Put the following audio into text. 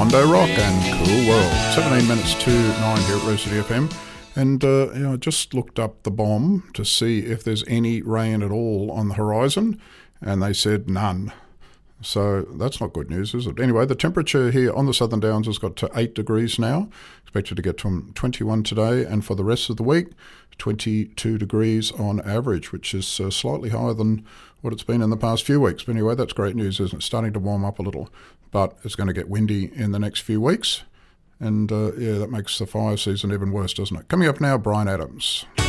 Mondo Rock and Cool World. 17 minutes to 9 here at Rose City FM. And I just looked up the bomb to see if there's any rain at all on the horizon, and they said none. So that's not good news, is it? Anyway, the temperature here on the Southern Downs has got to 8 degrees now. Expected to get to 21 today, and for the rest of the week, 22 degrees on average, which is slightly higher than what it's been in the past few weeks. But anyway, that's great news, isn't it? Starting to warm up a little, but it's going to get windy in the next few weeks. And that makes the fire season even worse, doesn't it? Coming up now, Bryan Adams.